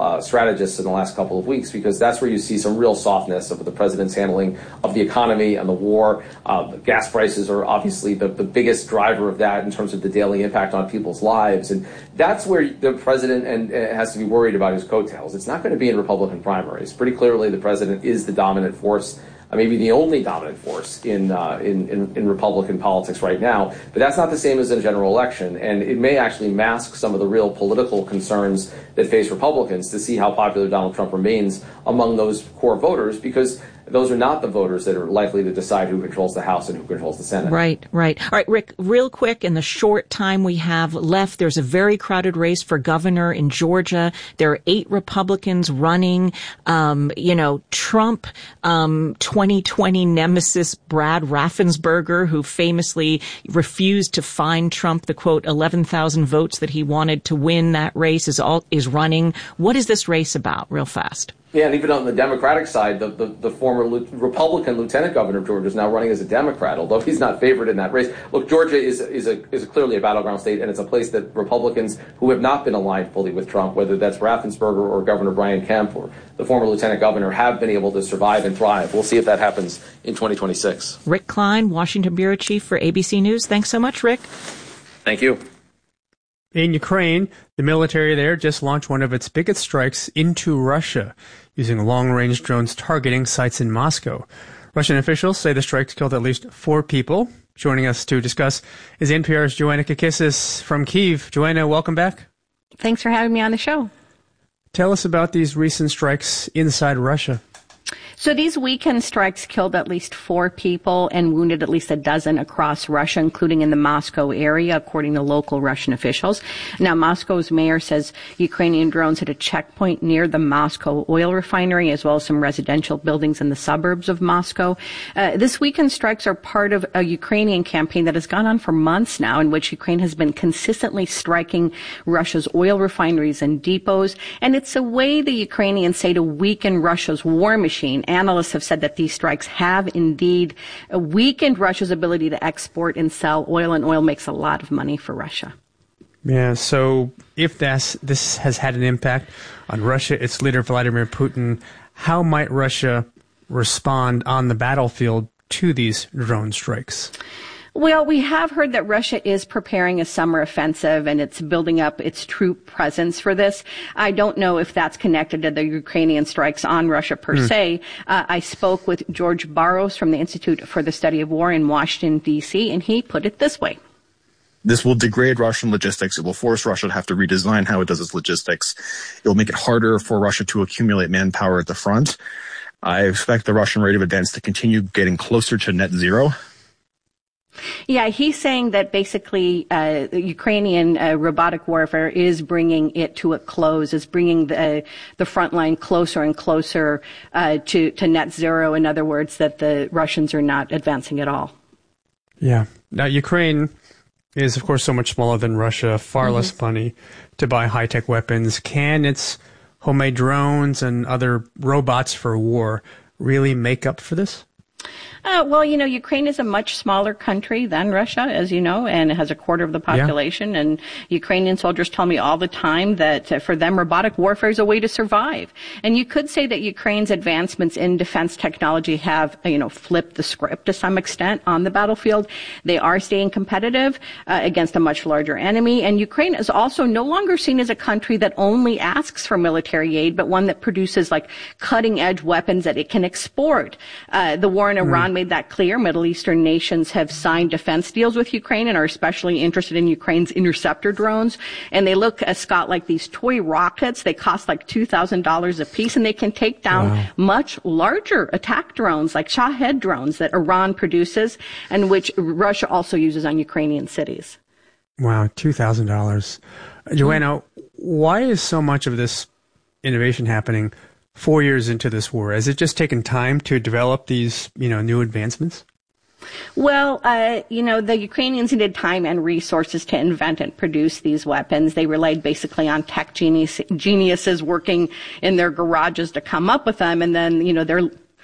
strategists in the last couple of weeks, because that's where you see some real softness of the president's handling of the economy and the war. Gas prices are obviously the biggest driver of that in terms of the daily impact on people's lives. And that's where the president has to be worried about his coattails. It's not going to be in Republican primaries. Pretty clearly, the president is the dominant force, maybe the only dominant force in Republican politics right now. But that's not the same as in a general election, and it may actually mask some of the real political concerns that face Republicans to see how popular Donald Trump remains among those core voters, because those are not the voters that are likely to decide who controls the House and who controls the Senate. Right. All right, Rick, real quick, in the short time we have left, there's a very crowded race for governor in Georgia. There are 8 Republicans running. Trump, 2020 nemesis Brad Raffensperger, who famously refused to fine Trump the, quote, 11,000 votes that he wanted to win that race, is running. What is this race about, real fast? Yeah, and even on the Democratic side, the former Republican lieutenant governor of Georgia is now running as a Democrat, although he's not favored in that race. Look, Georgia is clearly a battleground state, and it's a place that Republicans who have not been aligned fully with Trump, whether that's Raffensperger or Governor Brian Kemp or the former lieutenant governor, have been able to survive and thrive. We'll see if that happens in 2026. Rick Klein, Washington Bureau Chief for ABC News. Thanks so much, Rick. Thank you. In Ukraine, the military there just launched one of its biggest strikes into Russia, using long-range drones targeting sites in Moscow. Russian officials say the strikes killed at least 4 people. Joining us to discuss is NPR's Joanna Kakissis from Kyiv. Joanna, welcome back. Thanks for having me on the show. Tell us about these recent strikes inside Russia. So these weekend strikes killed at least 4 people and wounded at least a dozen across Russia, including in the Moscow area, according to local Russian officials. Now, Moscow's mayor says Ukrainian drones hit a checkpoint near the Moscow oil refinery, as well as some residential buildings in the suburbs of Moscow. This weekend strikes are part of a Ukrainian campaign that has gone on for months now, in which Ukraine has been consistently striking Russia's oil refineries and depots. And it's a way the Ukrainians say to weaken Russia's war machine. Analysts have said that these strikes have indeed weakened Russia's ability to export and sell oil, and oil makes a lot of money for Russia. Yeah, so if this has had an impact on Russia, its leader Vladimir Putin, how might Russia respond on the battlefield to these drone strikes? Well, we have heard that Russia is preparing a summer offensive, and it's building up its troop presence for this. I don't know if that's connected to the Ukrainian strikes on Russia per se. I spoke with George Barros from the Institute for the Study of War in Washington, D.C., and he put it this way. This will degrade Russian logistics. It will force Russia to have to redesign how it does its logistics. It will make it harder for Russia to accumulate manpower at the front. I expect the Russian rate of advance to continue getting closer to net zero. Yeah, he's saying that basically the Ukrainian robotic warfare is bringing it to a close, is bringing the front line closer and closer to net zero. In other words, that the Russians are not advancing at all. Yeah. Now, Ukraine is, of course, so much smaller than Russia, far less money to buy high-tech weapons. Can its homemade drones and other robots for war really make up for this? Well, Ukraine is a much smaller country than Russia, as you know, and it has a quarter of the population. Yeah. And Ukrainian soldiers tell me all the time that for them, robotic warfare is a way to survive. And you could say that Ukraine's advancements in defense technology have, flipped the script to some extent on the battlefield. They are staying competitive against a much larger enemy. And Ukraine is also no longer seen as a country that only asks for military aid, but one that produces cutting edge weapons that it can export. The war in Iran made that clear. Middle Eastern nations have signed defense deals with Ukraine and are especially interested in Ukraine's interceptor drones. And they look, Scott, like these toy rockets. They cost $2,000 a piece, and they can take down much larger attack drones like Shahed drones that Iran produces and which Russia also uses on Ukrainian cities. Wow, $2,000. Joanna, why is so much of this innovation happening 4 years into this war? Has it just taken time to develop these, new advancements? Well, the Ukrainians needed time and resources to invent and produce these weapons. They relied basically on tech geniuses working in their garages to come up with them. And then, their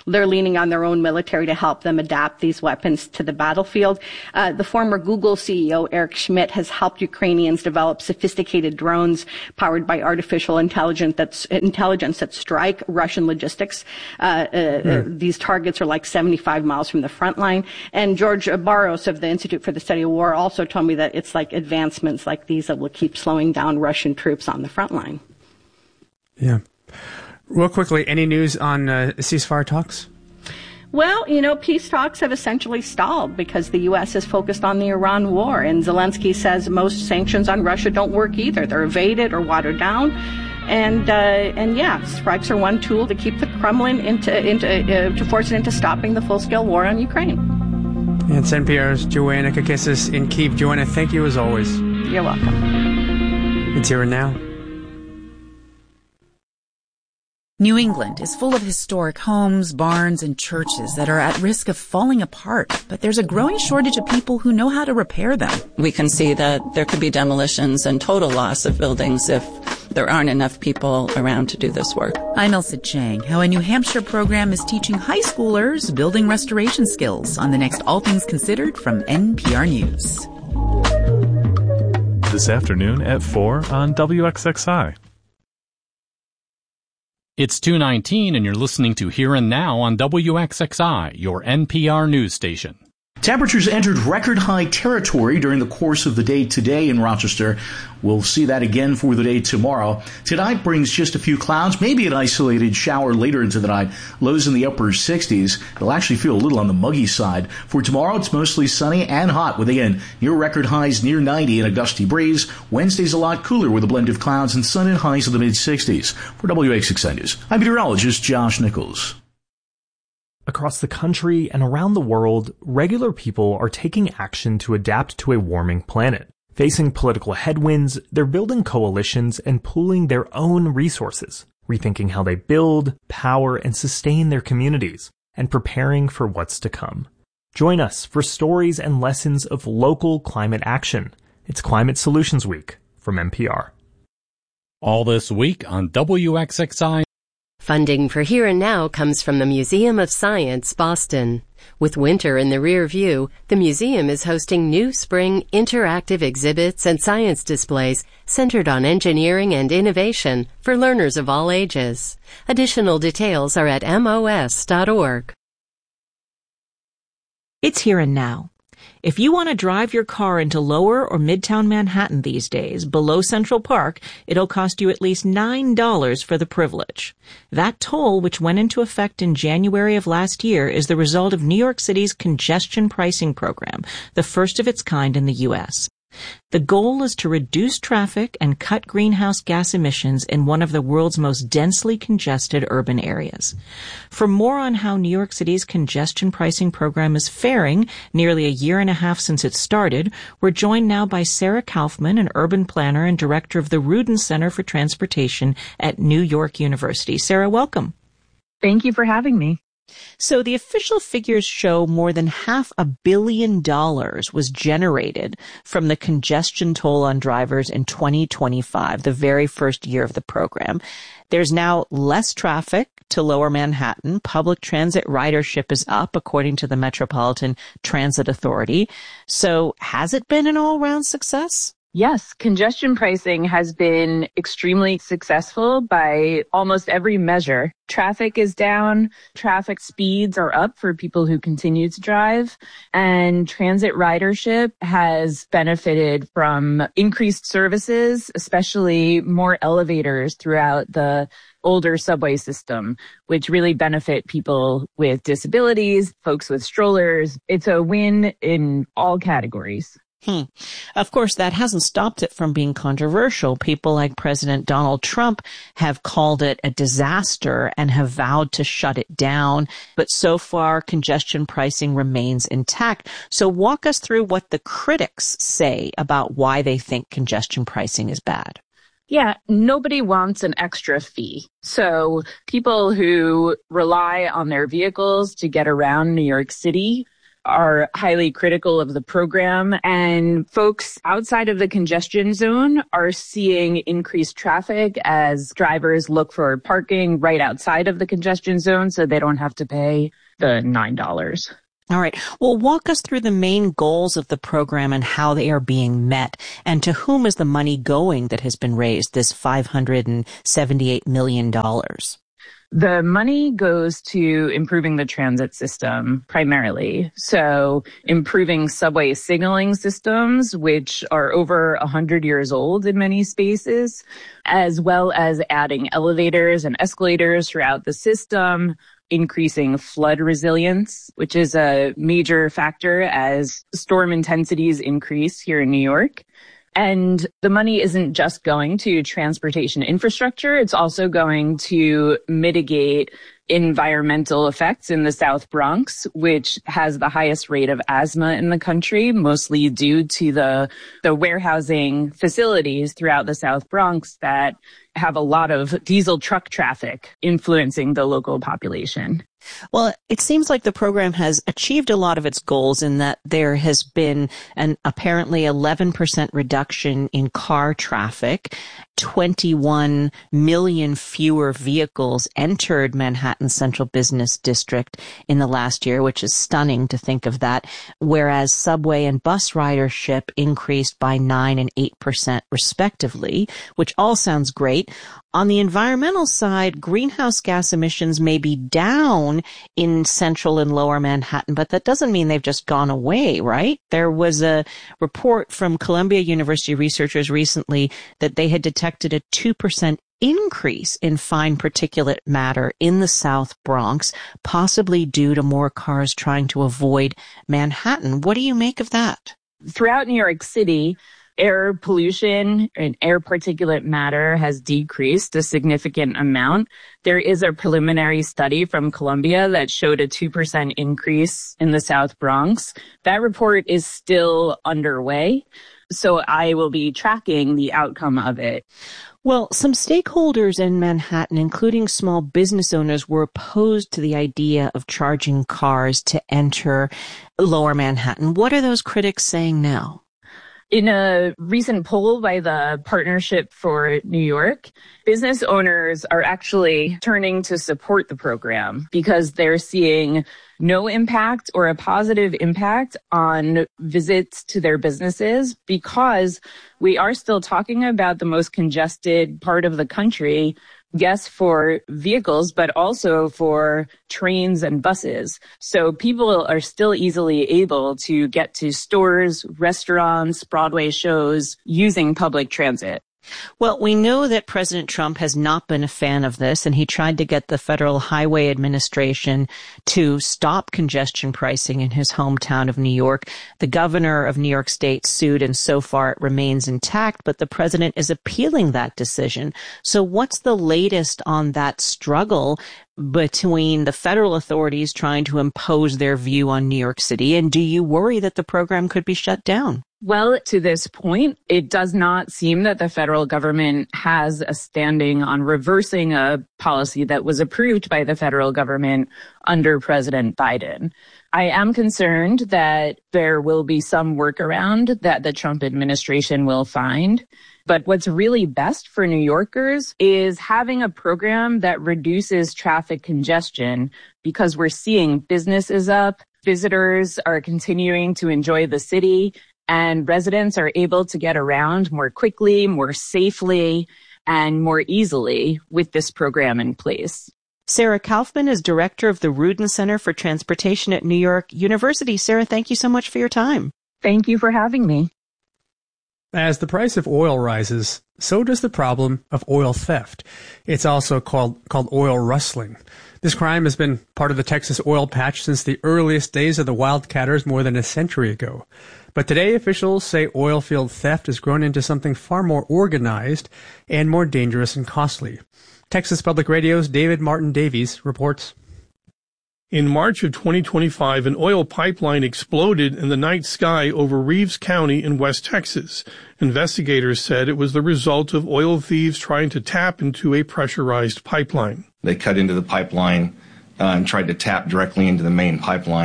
they're leaning on their own military to help them adapt these weapons to the battlefield. The former Google CEO, Eric Schmidt, has helped Ukrainians develop sophisticated drones powered by artificial intelligence that strike Russian logistics. These targets are like 75 miles from the front line. And George Barros of the Institute for the Study of War also told me that it's like advancements like these that will keep slowing down Russian troops on the front line. Yeah. Real quickly, any news on ceasefire talks? Well, peace talks have essentially stalled because the U.S. is focused on the Iran war, and Zelensky says most sanctions on Russia don't work either. They're evaded or watered down. And strikes are one tool to keep the Kremlin to force it into stopping the full-scale war on Ukraine. And it's NPR's Joanna Kakissis in Kyiv. Joanna, thank you as always. You're welcome. It's Here and Now. New England is full of historic homes, barns, and churches that are at risk of falling apart, but there's a growing shortage of people who know how to repair them. We can see that there could be demolitions and total loss of buildings if there aren't enough people around to do this work. I'm Elsa Chang. How a New Hampshire program is teaching high schoolers building restoration skills on the next All Things Considered from NPR News. This afternoon at 4 on WXXI. It's 2:19 and you're listening to Here and Now on WXXI, your NPR news station. Temperatures entered record-high territory during the course of the day today in Rochester. We'll see that again for the day tomorrow. Tonight brings just a few clouds, maybe an isolated shower later into the night. Lows in the upper 60s. It'll actually feel a little on the muggy side. For tomorrow, it's mostly sunny and hot with, again, near record highs near 90 and a gusty breeze. Wednesday's a lot cooler with a blend of clouds and sun and highs in the mid-60s. For WXXI News, I'm meteorologist Josh Nichols. Across the country and around the world, regular people are taking action to adapt to a warming planet. Facing political headwinds, they're building coalitions and pooling their own resources, rethinking how they build, power, and sustain their communities, and preparing for what's to come. Join us for stories and lessons of local climate action. It's Climate Solutions Week from NPR. All this week on WXXI. Funding for Here and Now comes from the Museum of Science, Boston. With winter in the rear view, the museum is hosting new spring interactive exhibits and science displays centered on engineering and innovation for learners of all ages. Additional details are at mos.org. It's Here and Now. If you want to drive your car into lower or midtown Manhattan these days, below Central Park, it'll cost you at least $9 for the privilege. That toll, which went into effect in January of last year, is the result of New York City's congestion pricing program, the first of its kind in the U.S. The goal is to reduce traffic and cut greenhouse gas emissions in one of the world's most densely congested urban areas. For more on how New York City's congestion pricing program is faring, nearly a year and a half since it started, we're joined now by Sarah Kaufman, an urban planner and director of the Rudin Center for Transportation at New York University. Sarah, welcome. Thank you for having me. So the official figures show more than $500 million was generated from the congestion toll on drivers in 2025, the very first year of the program. There's now less traffic to lower Manhattan. Public transit ridership is up, according to the Metropolitan Transit Authority. So has it been an all-round success? Yes, congestion pricing has been extremely successful by almost every measure. Traffic is down, traffic speeds are up for people who continue to drive, and transit ridership has benefited from increased services, especially more elevators throughout the older subway system, which really benefit people with disabilities, folks with strollers. It's a win in all categories. Of course, that hasn't stopped it from being controversial. People like President Donald Trump have called it a disaster and have vowed to shut it down. But so far, congestion pricing remains intact. So walk us through what the critics say about why they think congestion pricing is bad. Yeah, nobody wants an extra fee. So people who rely on their vehicles to get around New York City are highly critical of the program, and folks outside of the congestion zone are seeing increased traffic as drivers look for parking right outside of the congestion zone so they don't have to pay the $9. All right. Well, walk us through the main goals of the program and how they are being met, and to whom is the money going that has been raised, this $578 million? The money goes to improving the transit system primarily. So improving subway signaling systems, which are over 100 years old in many spaces, as well as adding elevators and escalators throughout the system, increasing flood resilience, which is a major factor as storm intensities increase here in New York. And the money isn't just going to transportation infrastructure. It's also going to mitigate environmental effects in the South Bronx, which has the highest rate of asthma in the country, mostly due to the warehousing facilities throughout the South Bronx that have a lot of diesel truck traffic influencing the local population. Well, it seems like the program has achieved a lot of its goals in that there has been an apparently 11% reduction in car traffic. 21 million fewer vehicles entered Manhattan's Central Business District in the last year, which is stunning to think of that, whereas subway and bus ridership increased by 9% and 8% respectively, which all sounds great. On the environmental side, greenhouse gas emissions may be down in central and lower Manhattan, but that doesn't mean they've just gone away, right? There was a report from Columbia University researchers recently that they had detected a 2% increase in fine particulate matter in the South Bronx, possibly due to more cars trying to avoid Manhattan. What do you make of that? Throughout New York City, air pollution and air particulate matter has decreased a significant amount. There is a preliminary study from Columbia that showed a 2% increase in the South Bronx. That report is still underway, so I will be tracking the outcome of it. Well, some stakeholders in Manhattan, including small business owners, were opposed to the idea of charging cars to enter lower Manhattan. What are those critics saying now? In a recent poll by the Partnership for New York, business owners are actually turning to support the program because they're seeing no impact or a positive impact on visits to their businesses, because we are still talking about the most congested part of the country, yes, for vehicles, but also for trains and buses. So people are still easily able to get to stores, restaurants, Broadway shows using public transit. Well, we know that President Trump has not been a fan of this, and he tried to get the Federal Highway Administration to stop congestion pricing in his hometown of New York. The governor of New York State sued, and so far it remains intact, but the president is appealing that decision. So what's the latest on that struggle between the federal authorities trying to impose their view on New York City, and do you worry that the program could be shut down? Well, to this point, it does not seem that the federal government has a standing on reversing a policy that was approved by the federal government under President Biden. I am concerned that there will be some workaround that the Trump administration will find. But what's really best for New Yorkers is having a program that reduces traffic congestion, because we're seeing businesses up, visitors are continuing to enjoy the city, and residents are able to get around more quickly, more safely, and more easily with this program in place. Sarah Kaufman is director of the Rudin Center for Transportation at New York University. Sarah, thank you so much for your time. Thank you for having me. As the price of oil rises, so does the problem of oil theft. It's also called oil rustling. This crime has been part of the Texas oil patch since the earliest days of the wildcatters more than a century ago. But today, officials say oil field theft has grown into something far more organized and more dangerous and costly. Texas Public Radio's David Martin Davies reports. In March of 2025, an oil pipeline exploded in the night sky over Reeves County in West Texas. Investigators said it was the result of oil thieves trying to tap into a pressurized pipeline. They cut into the pipeline and tried to tap directly into the main pipeline.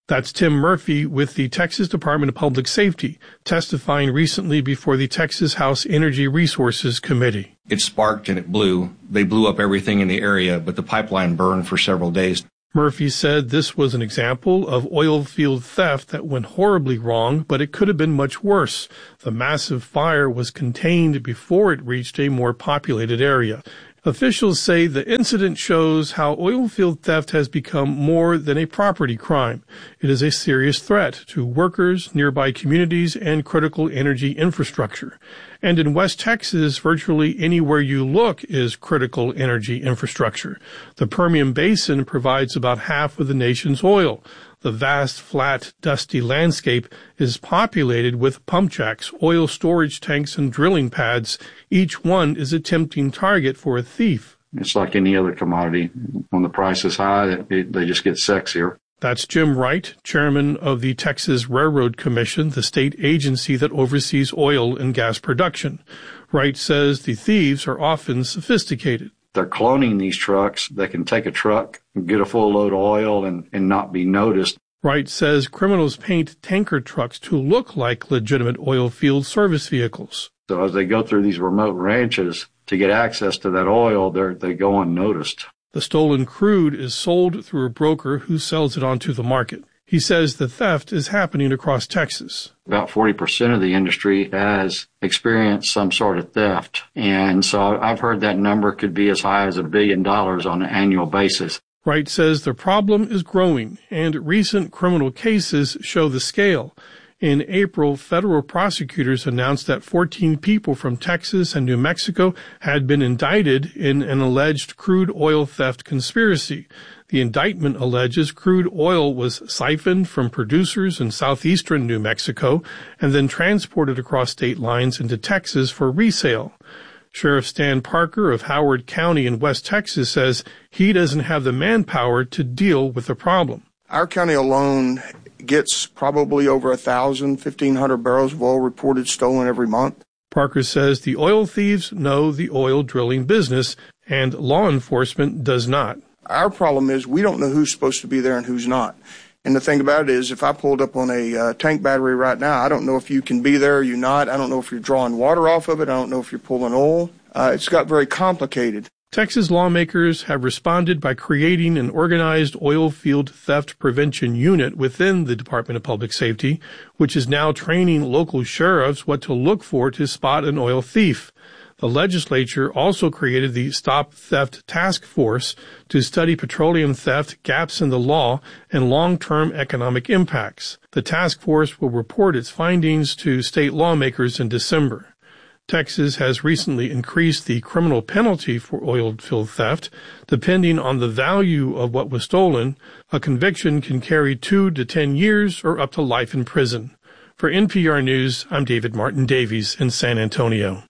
That's Tim Murphy with the Texas Department of Public Safety, testifying recently before the Texas House Energy Resources Committee. It sparked and it blew. They blew up everything in the area, but the pipeline burned for several days. Murphy said this was an example of oil field theft that went horribly wrong, but it could have been much worse. The massive fire was contained before it reached a more populated area. Officials say the incident shows how oil field theft has become more than a property crime. It is a serious threat to workers, nearby communities, and critical energy infrastructure. And in West Texas, virtually anywhere you look is critical energy infrastructure. The Permian Basin provides about half of the nation's oil. The vast, flat, dusty landscape is populated with pump jacks, oil storage tanks, and drilling pads. Each one is a tempting target for a thief. It's like any other commodity. When the price is high, they just get sexier. That's Jim Wright, chairman of the Texas Railroad Commission, the state agency that oversees oil and gas production. Wright says the thieves are often sophisticated. They're cloning these trucks. They can take a truck and get a full load of oil and not be noticed. Wright says criminals paint tanker trucks to look like legitimate oil field service vehicles. So as they go through these remote ranches to get access to that oil, they go unnoticed. The stolen crude is sold through a broker who sells it onto the market. He says the theft is happening across Texas. About 40% of the industry has experienced some sort of theft. And so I've heard that number could be as high as $1 billion on an annual basis. Wright says the problem is growing, and recent criminal cases show the scale. In April, federal prosecutors announced that 14 people from Texas and New Mexico had been indicted in an alleged crude oil theft conspiracy. The indictment alleges crude oil was siphoned from producers in southeastern New Mexico and then transported across state lines into Texas for resale. Sheriff Stan Parker of Howard County in West Texas says he doesn't have the manpower to deal with the problem. Our county alone gets probably over 1,500 barrels of oil reported stolen every month. Parker says the oil thieves know the oil drilling business, and law enforcement does not. Our problem is we don't know who's supposed to be there and who's not. And the thing about it is, if I pulled up on a tank battery right now, I don't know if you can be there or you're not. I don't know if you're drawing water off of it. I don't know if you're pulling oil. It's got very complicated. Texas lawmakers have responded by creating an organized oil field theft prevention unit within the Department of Public Safety, which is now training local sheriffs what to look for to spot an oil thief. The legislature also created the Stop Theft Task Force to study petroleum theft, gaps in the law, and long-term economic impacts. The task force will report its findings to state lawmakers in December. Texas has recently increased the criminal penalty for oil field theft. Depending on the value of what was stolen, a conviction can carry 2 to 10 years or up to life in prison. For NPR News, I'm David Martin Davies in San Antonio.